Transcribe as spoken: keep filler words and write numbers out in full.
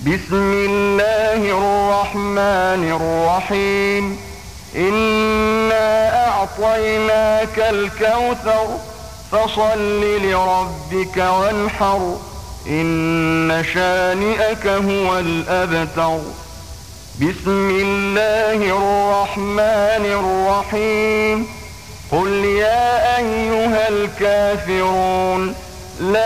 بسم الله الرحمن الرحيم إنا أعطيناك الكوثر فصل لربك وانحر إن شانئك هو الأبتر. بسم الله الرحمن الرحيم قل يا أيها الكافرون لا